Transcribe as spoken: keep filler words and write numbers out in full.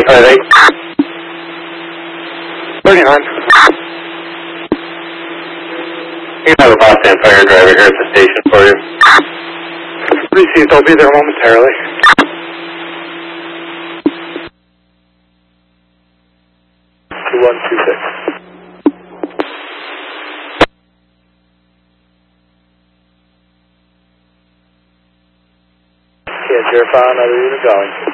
five eight. Burning on. You can have a Boston fire driver here at the station for you. Received, I'll be there momentarily. two one two six. Yeah, zero five, another unit going.